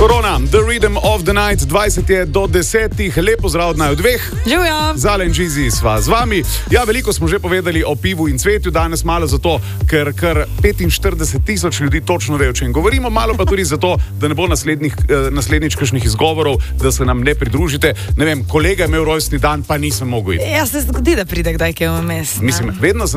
Korona, The Rhythm of the Night, 20 je do 10, lepo zdrav od naju dveh. Živjo. Zale in Džizi sva z vami. Ja, veliko smo že povedali o pivu in cvetju, danes malo zato, ker kar 45,000 ljudi točno ve, o čem govorimo, malo pa tudi zato, da ne bo naslednjič kakšnih izgovorov, da se nam ne pridružite. Ne vem, kolega je imel rojstni dan, pa nisem mogel iti. Ja, se zgodi, da pride kdaj kaj vmes. Mislim, vedno